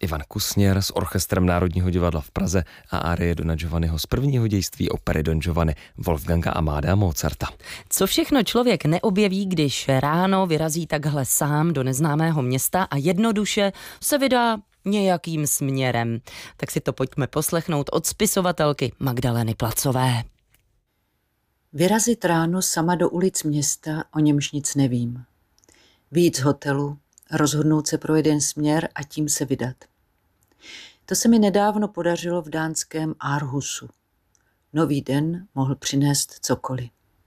Ivan Kusněr s orchestrem Národního divadla v Praze a árie Dona Giovanniho z prvního dějství opery Don Giovanni Wolfganga Amadea Mozarta. Co všechno člověk neobjeví, když ráno vyrazí takhle sám do neznámého města a jednoduše se vydá nějakým směrem. Tak si to pojďme poslechnout od spisovatelky Magdaleny Placové. Vyrazit ráno sama do ulic města, o němž nic nevím. Vyjít z hotelu, rozhodnout se pro jeden směr a tím se vydat. To se mi nedávno podařilo v dánském Aarhusu. Nový den mohl přinést cokoliv.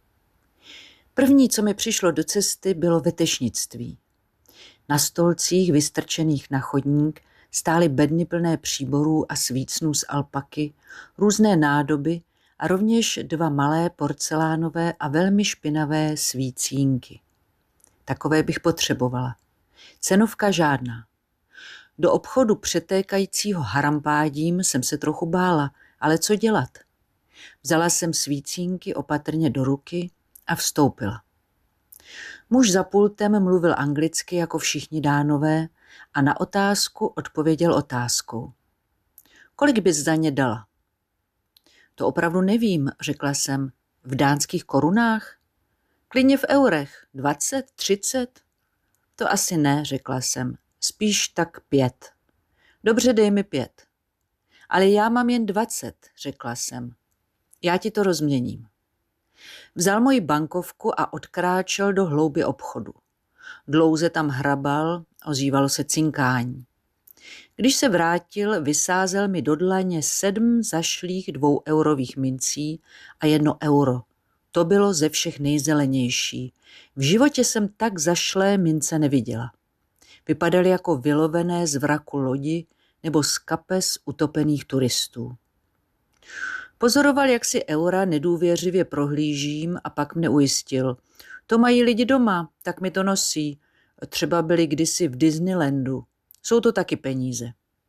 První, co mi přišlo do cesty, bylo vetešnictví. Na stolcích vystrčených na chodník stály bedny plné příborů a svícnů z alpaky, různé nádoby a rovněž 2 malé porcelánové a velmi špinavé svícínky. Takové bych potřebovala. Cenovka žádná. Do obchodu přetékajícího harampádím jsem se trochu bála, ale co dělat? Vzala jsem svícínky opatrně do ruky a vstoupila. Muž za pultem mluvil anglicky jako všichni Dánové a na otázku odpověděl otázkou. Kolik bys za ně dala? To opravdu nevím, řekla jsem. V dánských korunách? Klidně v eurech. 20, 30? To asi ne, řekla jsem. Spíš tak 5. Dobře, dej mi 5. Ale já mám jen 20, řekla jsem. Já ti to rozměním. Vzal moji bankovku a odkráčel do hlouby obchodu. Dlouze tam hrabal, ozývalo se cinkání. Když se vrátil, vysázel mi do dlaně 7 zašlých 2eurových mincí a 1 euro. To bylo ze všech nejzelenější. V životě jsem tak zašlé mince neviděla. Vypadaly jako vylovené z vraku lodi nebo z kapes utopených turistů. Pozoroval, jak si eura nedůvěřivě prohlížím a pak mne ujistil. To mají lidi doma, tak mi to nosí. Třeba byli kdysi v Disneylandu. Jsou to taky peníze.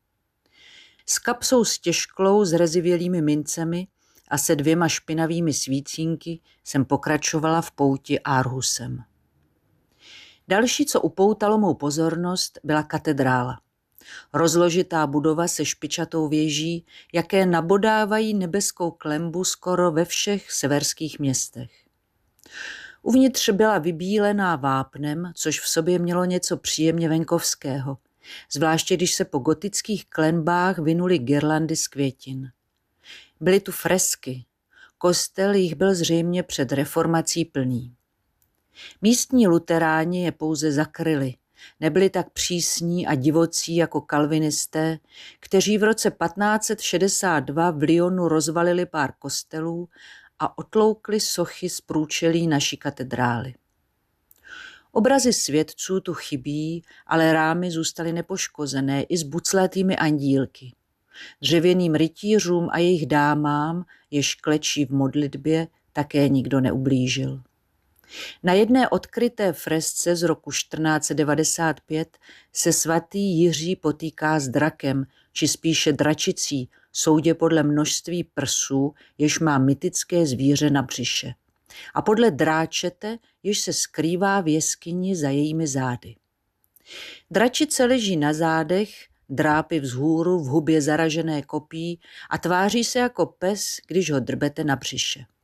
S kapsou stěžklou s rezivělými mincemi a se 2 špinavými svícínky jsem pokračovala v pouti Aarhusem. Další, co upoutalo mou pozornost, byla katedrála. Rozložitá budova se špičatou věží, jaké nabodávají nebeskou klenbu skoro ve všech severských městech. Uvnitř byla vybílená vápnem, což v sobě mělo něco příjemně venkovského, zvláště když se po gotických klenbách vinuly girlandy z květin. Byly tu fresky, kostel jich byl zřejmě před reformací plný. Místní luteráni je pouze zakryli, nebyli tak přísní a divocí jako kalvinisté, kteří v roce 1562 v Lyonu rozvalili pár kostelů a otloukli sochy z průčelí naší katedrály. Obrazy světců tu chybí, ale rámy zůstaly nepoškozené i s buclatými andílky. Dřevěným rytířům a jejich dámám, jež klečí v modlitbě, také nikdo neublížil. Na jedné odkryté fresce z roku 1495 se svatý Jiří potýká s drakem, či spíše dračicí, soudě podle množství prsů, jež má mytické zvíře na břiše. A podle dráčete, jež se skrývá v jeskyni za jejími zády. Dračice leží na zádech, drápy vzhůru v hubě zaražené kopí a tváří se jako pes, když ho drbete na břiše.